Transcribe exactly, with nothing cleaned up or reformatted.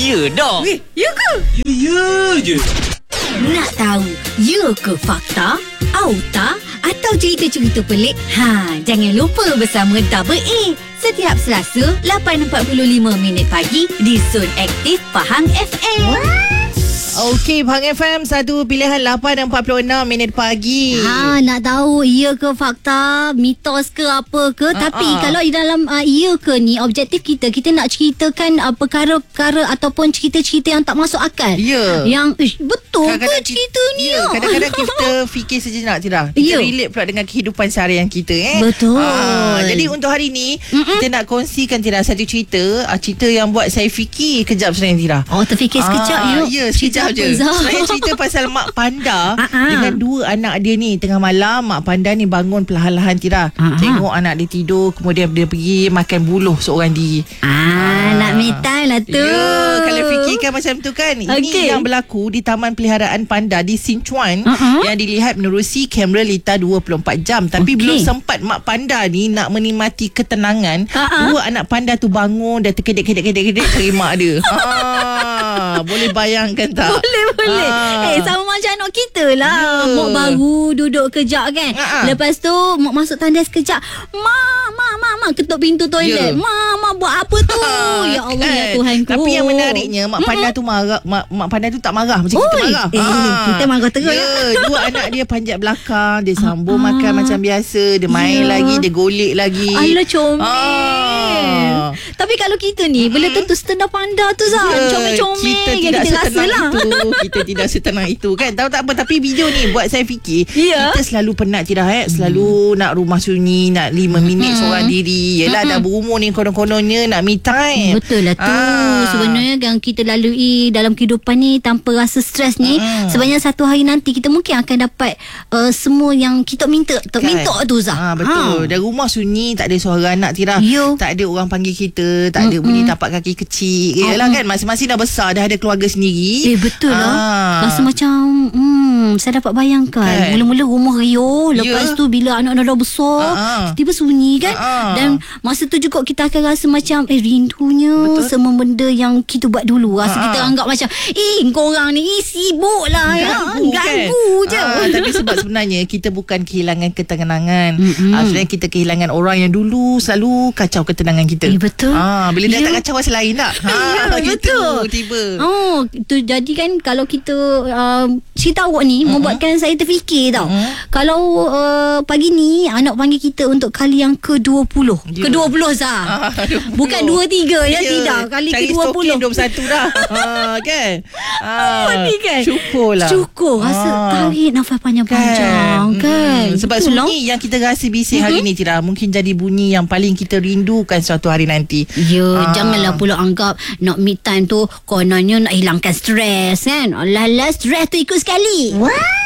Ya dah. Weh, ya ke? Ya, ya je. Nak tahu, ya ke fakta? Auta atau cerita-cerita pelik? Ha, jangan lupa bersama Double A. Setiap Selasa, lapan empat puluh lima minit pagi di Zon Aktif Pahang F M. Okey, Pahang F M, satu pilihan lapan empat puluh enam minit pagi. Ha, nak tahu iya ke fakta, mitos ke apa ke. Ha, Tapi ha. kalau di dalam uh, iya ke ni, objektif kita, kita nak ceritakan uh, perkara-perkara ataupun cerita-cerita yang tak masuk akal. Ya. Yang ish, betul ke Kadang-kadang cerita kita, ni? ya, kadang-kadang kita fikir sejenak Tira. Kita Ya. relate pula dengan kehidupan seharian kita eh. Betul. Ah, jadi untuk hari ni Mm-mm. kita nak kongsikan Tira satu cerita, ah, cerita yang buat saya fikir kejap sebenarnya Tira. Oh, terfikir sekejap. Ah, Yuk. ya, Cerita sekejap apa, je. Zah? Saya cerita pasal mak panda Ah, ah. dengan dua anak dia ni. Tengah malam mak panda ni bangun perlahan-lahan Tira. Ah, ah. Tengok anak dia tidur, kemudian dia pergi makan buluh seorang diri. Ah, nak me time lah tu. Ya, kalau fikirkan macam tu kan. Ini Okey. yang berlaku di Taman Peliharaan Panda di Sichuan Uh-huh. yang dilihat menerusi kamera Lita dua puluh empat jam. Tapi Okey. belum sempat mak panda ni nak menikmati ketenangan, Uh-huh. dua anak panda tu bangun dan terkedek-kedek-kedek cari mak dia. Ah, boleh bayangkan tak? Boleh boleh Ah. Eh sama macam anak kita lah. Ya. Mak baru duduk kejap kan. Ha-ha. Lepas tu mak masuk tandas kejap. Mak mak mak mak ketuk pintu toilet. Ya. Mak mak buat apa tu? Ya Allah ya Kan? Tuhanku. Tapi yang menariknya mak panda tu marah, mak, mak panda tu tak marah macam kita Oi, marah. eh, kita marah terus, Ya, dua anak dia panjat belakang, dia sambung Ah. makan macam biasa, dia main Ya. lagi, dia golek lagi. Alah comel. Ah. Tapi kalau kita ni belum tentu setengah panda tu Zah. Ya, Comel-comel kita yang tidak kita rasa setenang lah. itu. Kita tidak setenang itu kan. Tahu tak apa, tapi video ni buat saya fikir, Ya. kita selalu penat Tira eh, selalu nak rumah sunyi, nak lima minit seorang diri. Yelah dah berumur ni, konon-kononnya nak me time. Betul lah tu. Ah. Sebenarnya yang kita lalui dalam kehidupan ni tanpa rasa stres ni, Mm-mm. sebenarnya satu hari nanti kita mungkin akan dapat uh, semua yang kita minta. Tak Kan? minta tu Zah. Ha, betul. Dan rumah sunyi, tak ada suara anak Tira. Yo. Tak ada orang panggil kita, tak ada bunyi tapak kaki kecil. Yalah kan, masing-masing dah besar, dah ada keluarga sendiri. Eh betul lah. Ah. Rasa macam hmm, saya dapat bayangkan Kan? mula-mula rumah riuh, lepas Ya. tu bila anak dah, dah besar, Ah. tiba-tiba sunyi kan. Ah. Dan masa tu juga kita akan rasa macam eh rindunya Betul. semua benda yang kita buat dulu. Rasa Ah. kita anggap macam eh korang ni eh, sibuk lah ya. Ganggu, Ganggu kan? je. Ah, tapi sebab sebenarnya kita bukan kehilangan ketenangan. Mm-mm. Ah, sebenarnya kita kehilangan orang yang dulu selalu kacau ketenangan kita. Eh, betul. Ah, bila dia Ya. tak kacau rasa lain tak? Ya, gitu, betul. Tiba. Oh, tu jadi kan kalau kita uh, cerita awak ni uh-huh. membuatkan saya terfikir tau. Uh-huh. Kalau uh, pagi ni anak panggil kita untuk kali yang ke dua puluh. Ya. Ke dua puluh Zah. Ah, dua puluh. Bukan dua tiga ya, Ya, tidak. Kali cari ke dua puluh. stokin dua puluh satu dah. Ah, kan? Ah, Apa ni kan? Syukurlah. Syukur. Rasa Ah. tarik nafas panjang-panjang kan. kan? Mm, sebab Betul lah. sunyi yang kita rasa bising hari ni Tira, mungkin jadi bunyi yang paling kita rindukan suatu hari nanti. Ya, Ah. janganlah pula anggap nak mid time tu kononnya nak hilangkan stres kan. Alah-alah, stres tu ikut sekali. What?